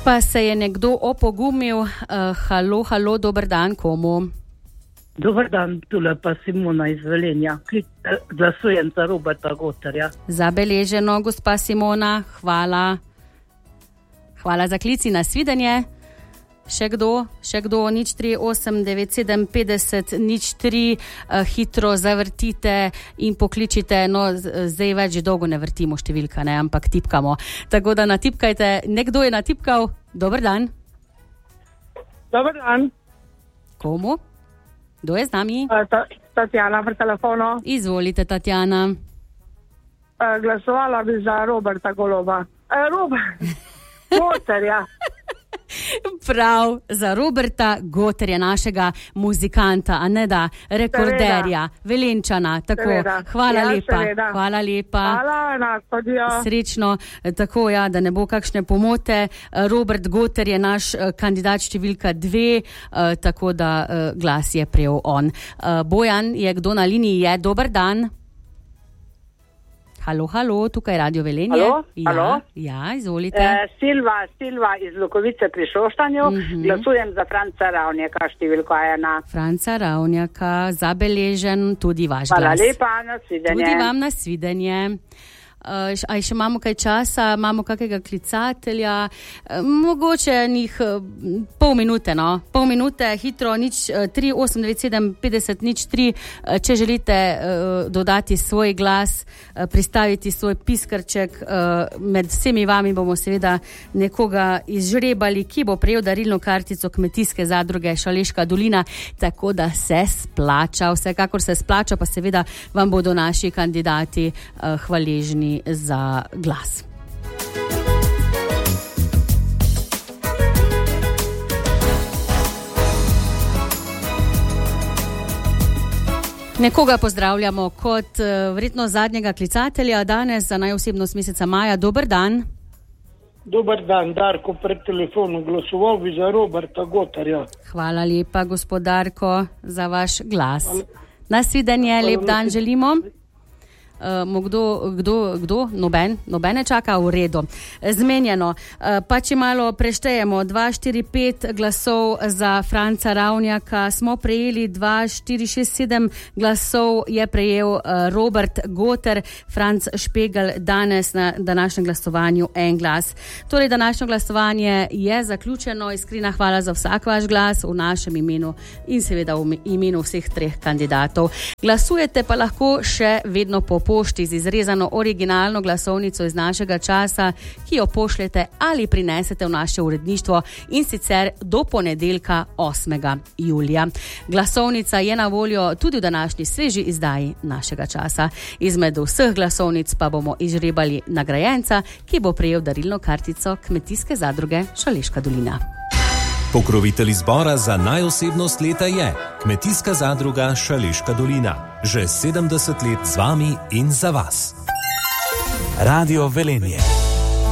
Pa se je nekdo opogumil. Halo, dober dan, komu? Dober dan, tule pa Simona iz Velenja. Glasujem za Roberta Goterja. Zabeleženo, gospa Simona, hvala. Hvala za klici, nasvidenje. Še kdo? 038975003, hitro zavrtite in pokličite. No, zdaj več dolgo ne vrtimo številka, ne, ampak tipkamo. Tako da natipkajte. Nekdo je natipkal. Dober dan. Dober dan. Komu? Kdo je z nami? Tatjana pri telefonu. Izvolite, Tatjana. Glasovala bi za Roberta Goloba. Goterja. Prav, za Roberta Goterja, našega muzikanta, a ne da, rekorderja, Velenčana. Tako, hvala lepa. Hvala lepa. Hvala, srečno. Tako, ja, da ne bo kakšne pomote. Robert Goter je naš kandidat številka 2, tako da glas je prejel on. Bojan, je kdo na liniji? Je, dober dan. Halo, tukaj je Radio Velenje. Halo? Ja, izvolite. Silva iz Lukovice pri Šoštanju. Glasujem za Franca Ravnjaka, številko 1. Franca Ravnjaka, zabeležen tudi vaš glas. Hvala lepa, nasvidenje. Tudi vam nasvidenje. Aj še imamo kaj časa, imamo kakega klicatelja, mogoče njih pol minute, hitro, 3897503, če želite dodati svoj glas, pristaviti svoj piskrček, med vsemi vami bomo seveda nekoga izžrebali, ki bo prejel darilno kartico Kmetijske zadruge Šaleška dolina, tako da se splača, vsekakor se splača, pa seveda vam bodo naši kandidati hvaležni za glas. Nekoga pozdravljamo kot verjetno zadnjega klicatelja danes za najosebnost meseca maja. Dober dan. Dober dan, Darko pred telefonu. Glasoval bi za Roberta Goterja. Hvala lepa, gospod Darko, za vaš glas. Nasvidenje, lep dan želimo. Kdo? Nobene čaka, v redu. Zmenjeno. Pa če malo preštejemo, 245 glasov za Franca Ravnjaka, smo prejeli 2467 glasov, je prejel Robert Goter, Franc Špegel danes na današnjem glasovanju 1 glas. Torej, današnje glasovanje je zaključeno. Iskrena hvala za vsak vaš glas v našem imenu in seveda v imenu vseh 3 kandidatov. Glasujete pa lahko še vedno po pošti z izrezano originalno glasovnico iz našega časa, ki jo pošljete ali prinesete v naše uredništvo, in sicer do ponedeljka 8. julija. Glasovnica je na voljo tudi v današnji sveži izdaji našega časa. Izmed vseh glasovnic pa bomo izžrebali nagrajenca, ki bo prejel darilno kartico Kmetijske zadruge Šaleška dolina. Pokrovitelj izbora za najosebnost leta je Kmetijska zadruga Šaleška dolina. Že 70 let z vami in za vas. Radio Velenje.